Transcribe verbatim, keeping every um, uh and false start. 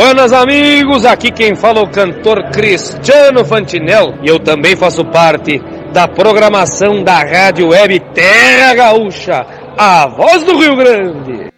Buenas amigos, aqui quem fala é o cantor Cristiano Fantinel e eu também faço parte da programação da Rádio Web Terra Gaúcha, a voz do Rio Grande.